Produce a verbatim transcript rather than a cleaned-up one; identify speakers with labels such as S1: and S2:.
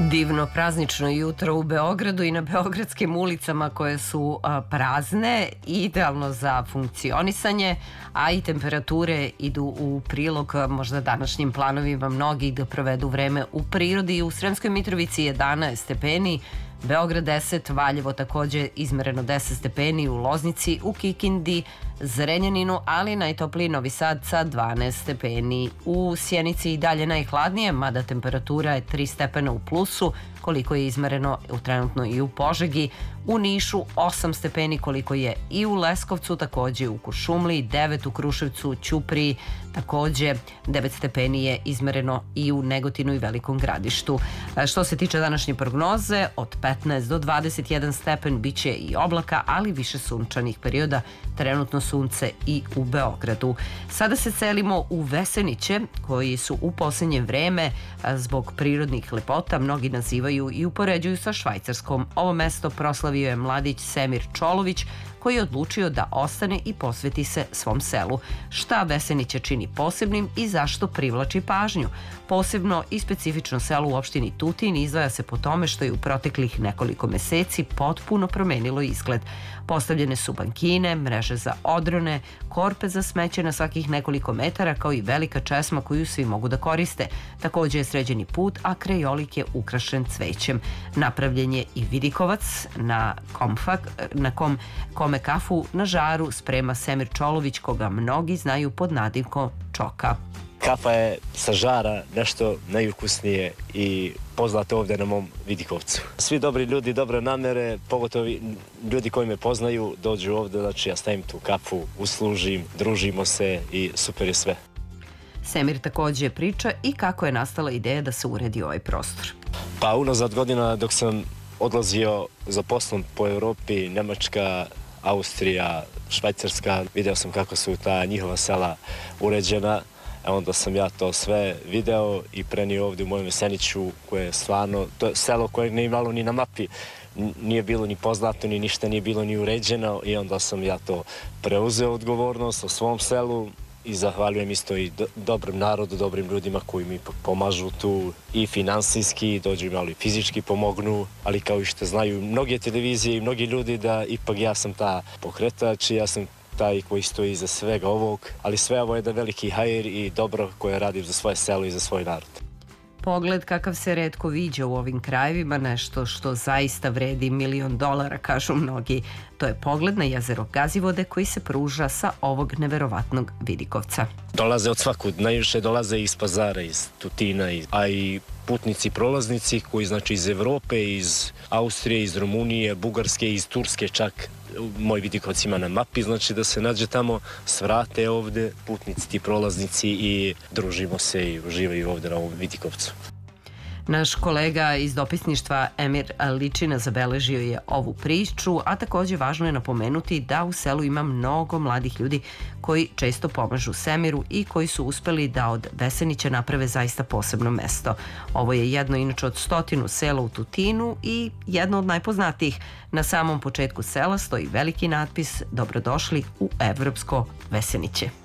S1: Divno praznično jutro u Beogradu i na beogradskim ulicama koje su a, prazne, idealno za funkcionisanje, a i temperature idu u prilog možda današnjim planovima mnogih da provedu vreme u prirodi. U Sremskoj Mitrovici jedanaest stepeni, Beograd deset, Valjevo takođe izmereno deset stepeni, u Loznici, u Kikindi, Zrenjaninu, ali najtopliji Novi Sad sa dvanaest stepeni. U Sjenici i dalje najhladnije, mada temperatura je tri stepena u plusu, koliko je izmereno u trenutno i u Požegi. U Nišu osam stepeni, koliko je i u Leskovcu, takođe u Kuršumliji, devet u Kruševcu, Ćupriji, takođe devet stepeni je izmereno i u Negotinu i Velikom Gradištu. Što se tiče današnje prognoze, od petnaest do dvadeset jedan stepen biće i oblaka, ali više sunčanih perioda, trenutno sunce i u Beogradu. Sada se selimo u Veseniće, koji su u posljednje vreme zbog prirodnih lepota mnogi nazivaju i upoređuju sa Švajcarskom. Ovo mesto proslavio je mladić Semir Čolović, koji je odlučio da ostane i posveti se svom selu. Šta Veseniće čini posebnim i zašto privlači pažnju? Posebno i specifično selo u opštini Tutin izdvaja se po tome što je u proteklih nekoliko meseci potpuno promenilo izgled. Postavljene su bankine, mreže za odrone, korpe za smeće na svakih nekoliko metara, kao i velika česma koju svi mogu da koriste. Takođe je sređeni put, a krajolik je ukrašen cvećem. Napravljen je i vidikovac na, komfak, na kom, kome kafu na žaru sprema Semir Čolović, koga mnogi znaju pod nadimkom Čoka.
S2: Kafa je sa žara nešto najukusnije i poznato ovdje na mom Vidikovcu. Svi dobri ljudi, dobre namere, pogotovo ljudi koji me poznaju, dođu ovdje, znači ja stavim tu kafu, uslužim, družimo se i super je sve.
S1: Semir takođe priča i kako je nastala ideja da se uredi ovaj prostor.
S2: Pa unazad godina dok sam odlazio za poslom po Evropi, Nemačka, Austrija, Švajcarska, video sam kako su ta njihova sela uređena. E onda sam ja to sve video i prenio ovdje u mojem Veseniću, koje je stvarno, to je selo koje nije imalo ni na mapi, nije bilo ni poznato, ni ništa nije bilo ni uređeno, i onda sam ja to preuzeo odgovornost o svom selu i zahvaljujem isto i do, dobrim narodu, dobrim ljudima koji mi pomažu tu i finansijski, dođu i malo i fizički pomognu, ali kao i što znaju mnoge televizije i mnogi ljudi da ipak ja sam ta pokretač i ja sam taj koji stoji iza svega ovog, ali sve ovo je da veliki hajr i dobro koje radim za svoje selo i za svoj narod.
S1: Pogled kakav se retko viđa u ovim krajevima, nešto što zaista vredi milion dolara, kažu mnogi. To je pogled na jezero Gazivode koji se pruža sa ovog neverovatnog Vidikovca.
S2: Dolaze od svakud, najviše dolaze iz Pazara, iz Tutina, a i putnici, prolaznici koji znači iz Evrope, iz Austrije, iz Rumunije, Bugarske, iz Turske čak. Moj Vidikovac ima na mapi, znači da se nađe tamo, svrate ovde putnici, ti prolaznici i družimo se i uživaju ovde na ovom Vidikovcu.
S1: Naš kolega iz dopisništva Emir Ličina zabeležio je ovu priču, a takođe važno je napomenuti da u selu ima mnogo mladih ljudi koji često pomažu Semiru i koji su uspeli da od Vesenića naprave zaista posebno mesto. Ovo je jedno inače od stotinu sela u Tutinu i jedno od najpoznatijih. Na samom početku sela stoji veliki natpis "Dobrodošli u Evropsko Veseniće".